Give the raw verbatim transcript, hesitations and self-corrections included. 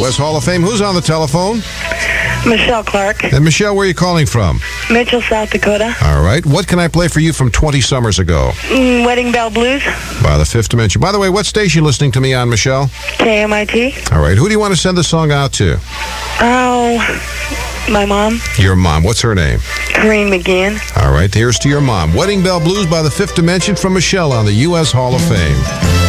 U S Hall of Fame. Who's on the telephone? Michelle Clark. And Michelle, where are you calling from? Mitchell, South Dakota. All right. What can I play for you from twenty summers ago? Mm, Wedding Bell Blues. By the Fifth Dimension. By the way, what station are you listening to me on, Michelle? K M I T. All right. Who do you want to send the song out to? Oh, my mom. Your mom. What's her name? Corinne McGeehan. All right. Here's to your mom. Wedding Bell Blues by the Fifth Dimension from Michelle on the U S Hall of Fame.